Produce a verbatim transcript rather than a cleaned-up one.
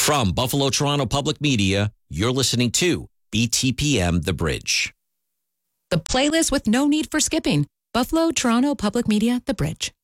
From Buffalo Toronto Public Media, you're listening to B T P M The Bridge. The playlist with no need for skipping. Buffalo Toronto Public Media, The Bridge.